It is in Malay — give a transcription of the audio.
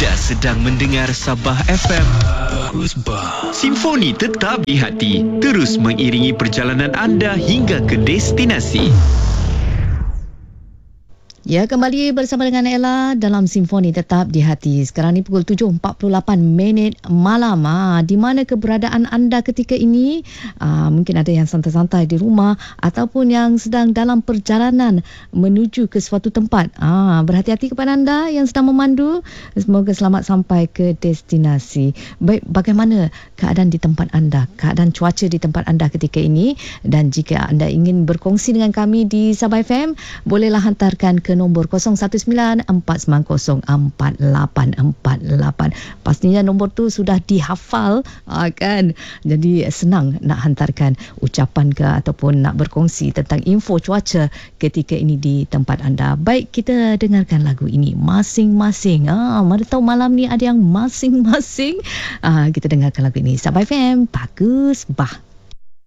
Anda sedang mendengar Sabah FM. Bagus bah. Simfoni tetap di hati, terus mengiringi perjalanan anda hingga ke destinasi. Ya, kembali bersama dengan Ella dalam Simfoni Tetap di Hati. Sekarang ni pukul 7.48 malam. Di mana keberadaan anda ketika ini? Mungkin ada yang santai-santai di rumah ataupun yang sedang dalam perjalanan menuju ke suatu tempat. Berhati-hati kepada anda yang sedang memandu. Semoga selamat sampai ke destinasi. Baik, bagaimana keadaan di tempat anda? Keadaan cuaca di tempat anda ketika ini? Dan jika anda ingin berkongsi dengan kami di Sabah FM, bolehlah hantarkan ke nombor 0194904848. Pastinya nombor tu sudah dihafal, kan? Jadi senang nak hantarkan ucapan ke ataupun nak berkongsi tentang info cuaca ketika ini di tempat anda. Baik, kita dengarkan lagu ini masing-masing. Mana tahu malam ni ada yang masing-masing. Kita dengarkan lagu ini. Sabah FM, bagus bah.